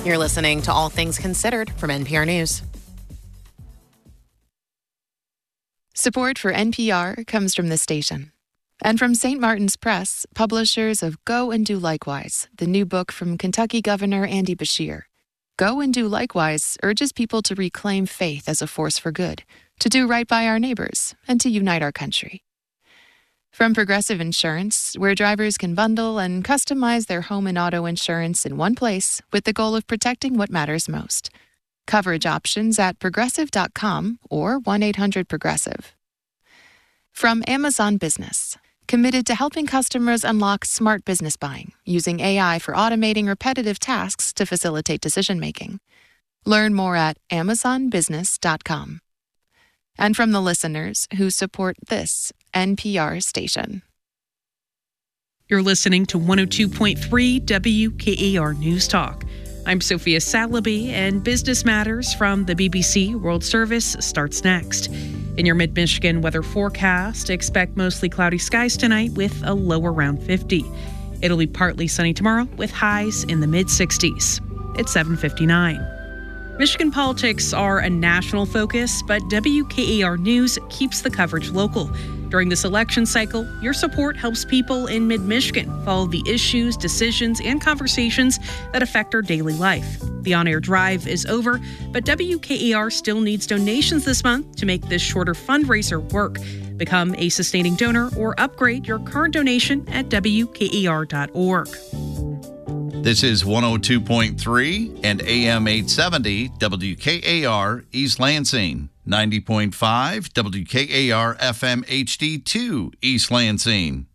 You're listening to All Things Considered from NPR News. Support for NPR comes from this station and from St. Martin's Press, publishers of Go and Do Likewise, the new book from Kentucky Governor Andy Beshear. Go and Do Likewise urges people to reclaim faith as a force for good, to do right by our neighbors, and to unite our country. From Progressive Insurance, where drivers can bundle and customize their home and auto insurance in one place with the goal of protecting what matters most. Coverage options at progressive.com or 1-800-PROGRESSIVE. From Amazon Business, committed to helping customers unlock smart business buying using AI for automating repetitive tasks to facilitate decision-making. Learn more at amazonbusiness.com. And from the listeners who support this NPR station. You're listening to 102.3 WKAR News Talk. I'm Sophia Salaby, and Business Matters from the BBC World Service starts next. In your mid-Michigan weather forecast, expect mostly cloudy skies tonight with a low around 50. It'll be partly sunny tomorrow with highs in the mid-60s. It's 7:59. Michigan politics are a national focus, but WKAR News keeps the coverage local. During this election cycle, your support helps people in mid-Michigan follow the issues, decisions, and conversations that affect our daily life. The on-air drive is over, but WKAR still needs donations this month to make this shorter fundraiser work. Become a sustaining donor or upgrade your current donation at WKAR.org. This is 102.3 and AM 870 WKAR East Lansing, 90.5 WKAR FM HD2 East Lansing.